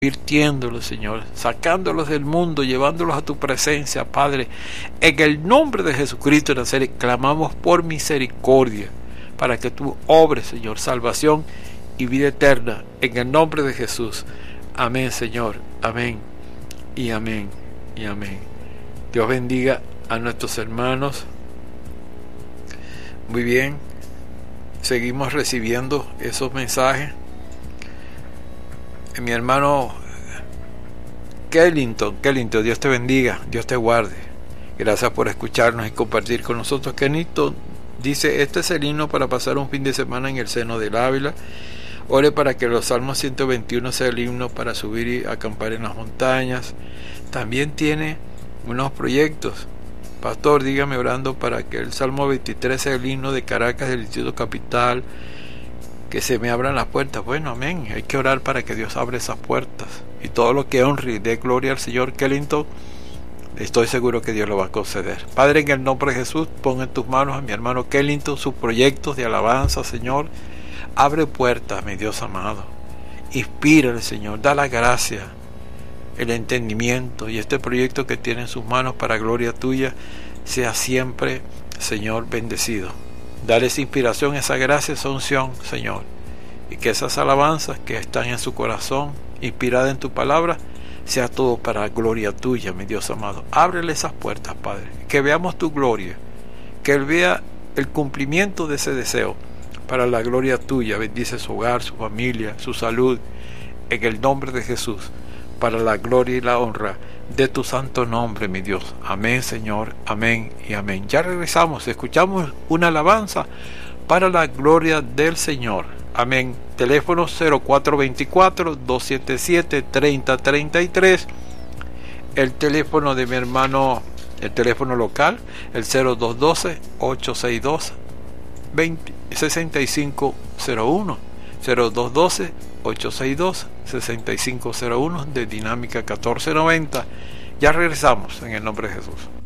convirtiéndolos, Señor, sacándolos del mundo, llevándolos a tu presencia, Padre. En el nombre de Jesucristo de Nazaret, clamamos por misericordia, para que tú obres, Señor, salvación y vida eterna, en el nombre de Jesús. Amén, Señor. Amén y amén y amén. Dios bendiga a nuestros hermanos. Muy bien, seguimos recibiendo esos mensajes. Mi hermano Kellington, Dios te bendiga, Dios te guarde. Gracias por escucharnos y compartir con nosotros. Kellington dice: este es el himno para pasar un fin de semana en el seno del Ávila. Ore para que los Salmos 121 sea el himno para subir y acampar en las montañas. También tiene unos proyectos. Pastor, dígame orando para que el Salmo 23 sea el himno de Caracas, del Distrito Capital, que se me abran las puertas. Bueno, amén. Hay que orar para que Dios abra esas puertas. Y todo lo que honre y dé gloria al Señor Kellington, estoy seguro que Dios lo va a conceder. Padre, en el nombre de Jesús, pon en tus manos a mi hermano Kellington sus proyectos de alabanza, Señor. Abre puertas, mi Dios amado. Inspírale, Señor. Da la gracia, el entendimiento, y este proyecto que tiene en sus manos para gloria tuya sea siempre, Señor, bendecido. Dale esa inspiración, esa gracia, esa unción, Señor, y que esas alabanzas que están en su corazón, inspiradas en tu palabra, sea todo para gloria tuya, mi Dios amado. Ábrele esas puertas, Padre, que veamos tu gloria, que Él vea el cumplimiento de ese deseo para la gloria tuya. Bendice su hogar, su familia, su salud, en el nombre de Jesús, para la gloria y la honra de tu santo nombre, mi Dios. Amén, Señor. Amén y amén. Ya regresamos, escuchamos una alabanza para la gloria del Señor. Amén. Teléfono 0424-277-3033. El teléfono de mi hermano, el teléfono local, el 0212-862-6501. 0212-862-6501 de Dinámica 1490. Ya regresamos en el nombre de Jesús.